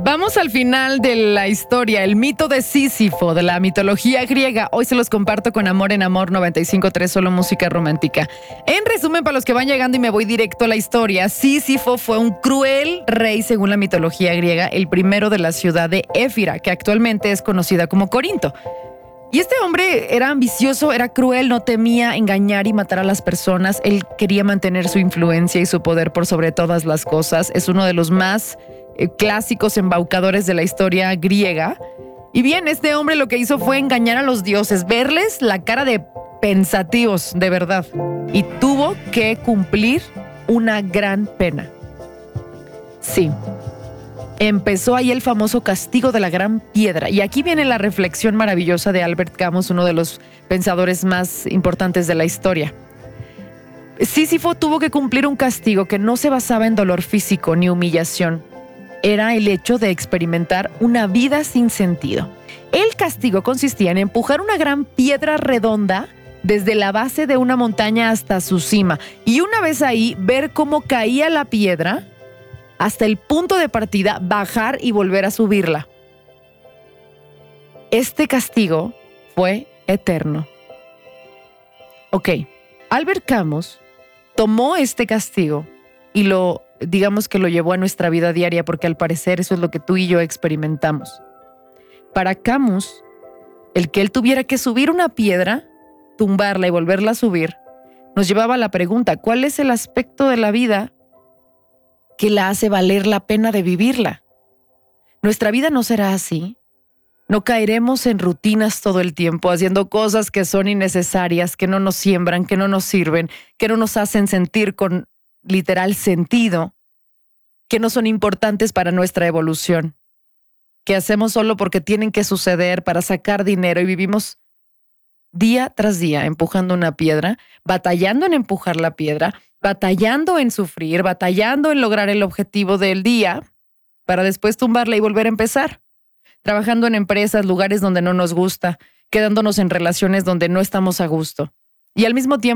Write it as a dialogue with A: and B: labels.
A: Vamos al final de la historia, el mito de Sísifo, de la mitología griega. Hoy se los comparto con Amor en Amor 95.3, solo música romántica. En resumen, para los que van llegando y me voy directo a la historia, Sísifo fue un cruel rey según la mitología griega, el primero de la ciudad de Éfira, que actualmente es conocida como Corinto. Y este hombre era ambicioso, era cruel, no temía engañar y matar a las personas. Él quería mantener su influencia y su poder por sobre todas las cosas. Es uno de los más clásicos embaucadores de la historia griega. Y bien, este hombre lo que hizo fue engañar a los dioses, verles la cara de pensativos, de verdad. Y tuvo que cumplir una gran pena. Sí. Empezó ahí el famoso castigo de la gran piedra. Y aquí viene la reflexión maravillosa de Albert Camus, uno de los pensadores más importantes de la historia. Sísifo tuvo que cumplir un castigo que no se basaba en dolor físico ni humillación. Era el hecho de experimentar una vida sin sentido. El castigo consistía en empujar una gran piedra redonda desde la base de una montaña hasta su cima. Y una vez ahí, ver cómo caía la piedra hasta el punto de partida, bajar y volver a subirla. Este castigo fue eterno. Ok, Albert Camus tomó este castigo y digamos que lo llevó a nuestra vida diaria, porque al parecer eso es lo que tú y yo experimentamos. Para Camus, el que él tuviera que subir una piedra, tumbarla y volverla a subir, nos llevaba a la pregunta, ¿cuál es el aspecto de la vida que la hace valer la pena de vivirla? Nuestra vida no será así. No caeremos en rutinas todo el tiempo, haciendo cosas que son innecesarias, que no nos siembran, que no nos sirven, que no nos hacen sentir con literal sentido, que no son importantes para nuestra evolución, que hacemos solo porque tienen que suceder para sacar dinero y vivimos día tras día empujando una piedra, batallando en empujar la piedra, batallando en sufrir, batallando en lograr el objetivo del día para después tumbarla y volver a empezar. Trabajando en empresas, lugares donde no nos gusta, quedándonos en relaciones donde no estamos a gusto. Y al mismo tiempo